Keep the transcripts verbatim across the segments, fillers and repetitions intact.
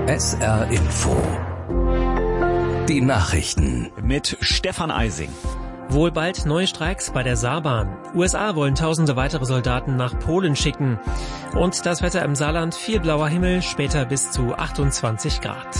S R Info. Die Nachrichten. Mit Stefan Eising. Wohl bald neue Streiks bei der Saarbahn. U S A wollen tausende weitere Soldaten nach Polen schicken. Und das Wetter im Saarland, viel blauer Himmel, später bis zu achtundzwanzig Grad.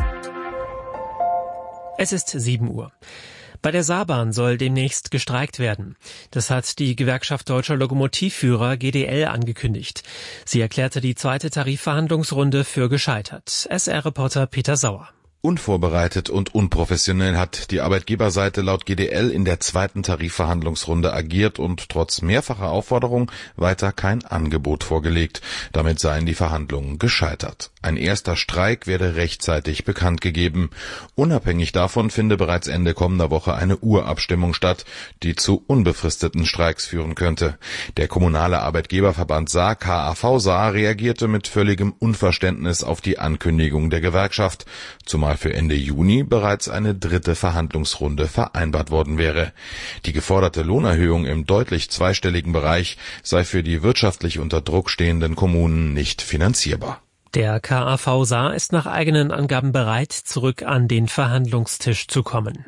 Es ist sieben Uhr. Bei der Saarbahn soll demnächst gestreikt werden. Das hat die Gewerkschaft Deutscher Lokomotivführer G D L angekündigt. Sie erklärte die zweite Tarifverhandlungsrunde für gescheitert. S R-Reporter Peter Sauer. Unvorbereitet und unprofessionell hat die Arbeitgeberseite laut G D L in der zweiten Tarifverhandlungsrunde agiert und trotz mehrfacher Aufforderung weiter kein Angebot vorgelegt. Damit seien die Verhandlungen gescheitert. Ein erster Streik werde rechtzeitig bekannt gegeben. Unabhängig davon finde bereits Ende kommender Woche eine Urabstimmung statt, die zu unbefristeten Streiks führen könnte. Der kommunale Arbeitgeberverband Saar, K A V Saar, reagierte mit völligem Unverständnis auf die Ankündigung der Gewerkschaft, zumal für Ende Juni bereits eine dritte Verhandlungsrunde vereinbart worden wäre. Die geforderte Lohnerhöhung im deutlich zweistelligen Bereich sei für die wirtschaftlich unter Druck stehenden Kommunen nicht finanzierbar. Der K A V Saar ist nach eigenen Angaben bereit, zurück an den Verhandlungstisch zu kommen.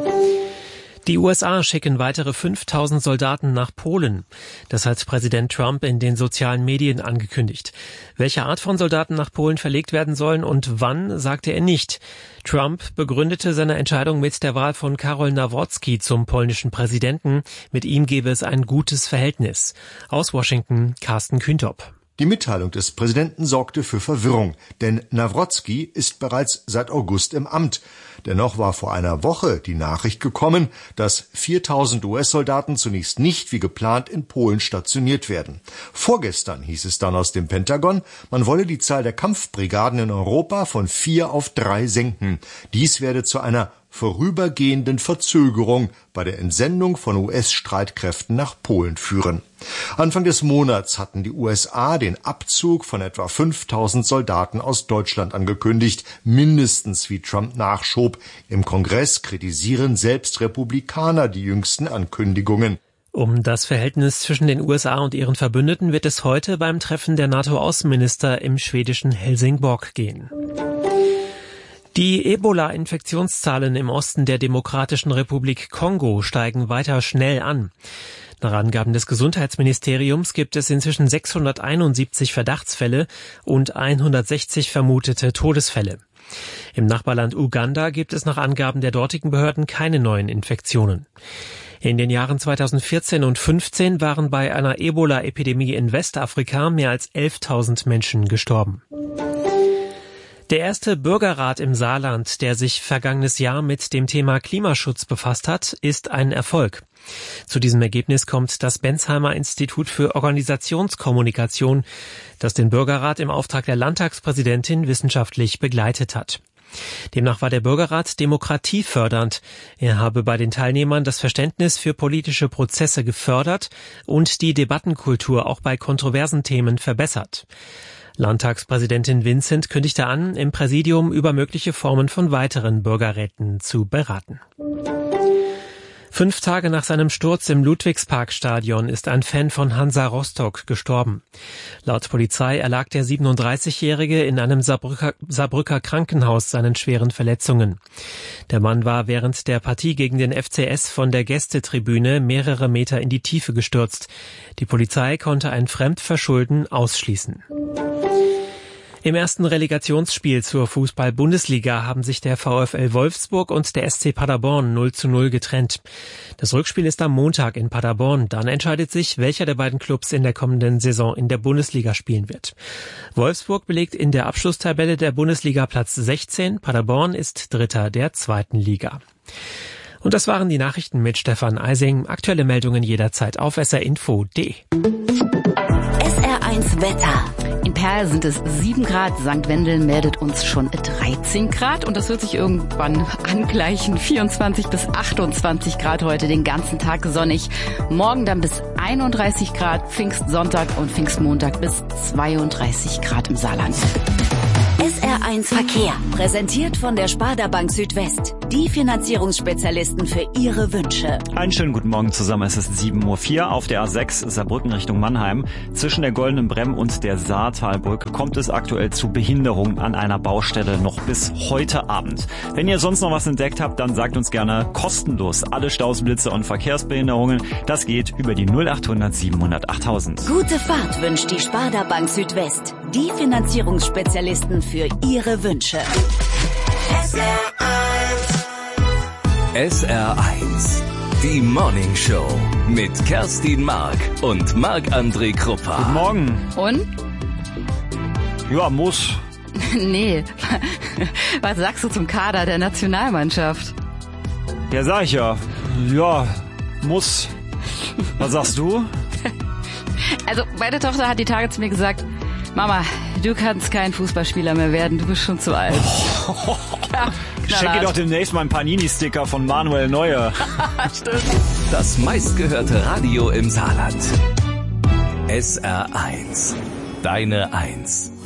Die U S A schicken weitere fünftausend Soldaten nach Polen. Das hat Präsident Trump in den sozialen Medien angekündigt. Welche Art von Soldaten nach Polen verlegt werden sollen und wann, sagte er nicht. Trump begründete seine Entscheidung mit der Wahl von Karol Nawrocki zum polnischen Präsidenten. Mit ihm gebe es ein gutes Verhältnis. Aus Washington, Carsten Kühntop. Die Mitteilung des Präsidenten sorgte für Verwirrung, denn Nawrocki ist bereits seit August im Amt. Dennoch war vor einer Woche die Nachricht gekommen, dass viertausend U S-Soldaten zunächst nicht wie geplant in Polen stationiert werden. Vorgestern hieß es dann aus dem Pentagon, man wolle die Zahl der Kampfbrigaden in Europa von vier auf drei senken. Dies werde zu einer vorübergehenden Verzögerung bei der Entsendung von U S-Streitkräften nach Polen führen. Anfang des Monats hatten die U S A den Abzug von etwa fünftausend Soldaten aus Deutschland angekündigt, mindestens wie Trump nachschob. Im Kongress kritisieren selbst Republikaner die jüngsten Ankündigungen. Um das Verhältnis zwischen den U S A und ihren Verbündeten wird es heute beim Treffen der NATO-Außenminister im schwedischen Helsingborg gehen. Die Ebola-Infektionszahlen im Osten der Demokratischen Republik Kongo steigen weiter schnell an. Nach Angaben des Gesundheitsministeriums gibt es inzwischen sechshunderteinundsiebzig Verdachtsfälle und hundertsechzig vermutete Todesfälle. Im Nachbarland Uganda gibt es nach Angaben der dortigen Behörden keine neuen Infektionen. In den Jahren zweitausendvierzehn und fünfzehn waren bei einer Ebola-Epidemie in Westafrika mehr als elftausend Menschen gestorben. Der erste Bürgerrat im Saarland, der sich vergangenes Jahr mit dem Thema Klimaschutz befasst hat, ist ein Erfolg. Zu diesem Ergebnis kommt das Bensheimer Institut für Organisationskommunikation, das den Bürgerrat im Auftrag der Landtagspräsidentin wissenschaftlich begleitet hat. Demnach war der Bürgerrat demokratiefördernd. Er habe bei den Teilnehmern das Verständnis für politische Prozesse gefördert und die Debattenkultur auch bei kontroversen Themen verbessert. Landtagspräsidentin Vincent kündigte an, im Präsidium über mögliche Formen von weiteren Bürgerräten zu beraten. Fünf Tage nach seinem Sturz im Ludwigsparkstadion ist ein Fan von Hansa Rostock gestorben. Laut Polizei erlag der siebenunddreißigjährige in einem Saarbrücker, Saarbrücker Krankenhaus seinen schweren Verletzungen. Der Mann war während der Partie gegen den F C S von der Gästetribüne mehrere Meter in die Tiefe gestürzt. Die Polizei konnte ein Fremdverschulden ausschließen. Im ersten Relegationsspiel zur Fußball-Bundesliga haben sich der VfL Wolfsburg und der S C Paderborn null zu null getrennt. Das Rückspiel ist am Montag in Paderborn. Dann entscheidet sich, welcher der beiden Clubs in der kommenden Saison in der Bundesliga spielen wird. Wolfsburg belegt in der Abschlusstabelle der Bundesliga Platz sechzehn. Paderborn ist Dritter der zweiten Liga. Und das waren die Nachrichten mit Stefan Eising. Aktuelle Meldungen jederzeit auf s r info punkt d e. S R eins Wetter. In Perl sind es sieben Grad, Sankt Wendel meldet uns schon dreizehn Grad und das wird sich irgendwann angleichen. vierundzwanzig bis achtundzwanzig Grad heute, den ganzen Tag sonnig. Morgen dann bis einunddreißig Grad, Pfingstsonntag und Pfingstmontag bis zweiunddreißig Grad im Saarland. S R eins Verkehr. Präsentiert von der Sparda Bank Südwest. Die Finanzierungsspezialisten für Ihre Wünsche. Einen schönen guten Morgen zusammen. Es ist sieben Uhr vier auf der A sechs Saarbrücken Richtung Mannheim. Zwischen der Goldenen Bremm und der Saartalbrücke kommt es aktuell zu Behinderungen an einer Baustelle noch bis heute Abend. Wenn ihr sonst noch was entdeckt habt, dann sagt uns gerne kostenlos alle Staus, Blitze und Verkehrsbehinderungen. Das geht über die null acht hundert siebenhundert achttausend. Gute Fahrt wünscht die Sparda Bank Südwest. Die Finanzierungsspezialisten für Ihre Wünsche. S R eins. Die Morning Show mit Kerstin Mark und Marc-André Kruppa. Guten Morgen. Und? Ja, muss. Nee. Was sagst du zum Kader der Nationalmannschaft? Ja, sag ich ja. Ja, muss. Was sagst du? Also, meine Tochter hat die Tage zu mir gesagt, Mama, du kannst kein Fußballspieler mehr werden, du bist schon zu alt. Ja, schenke doch demnächst mal einen Panini-Sticker von Manuel Neuer. Stimmt. Das meistgehörte Radio im Saarland. S R eins. Deine Eins.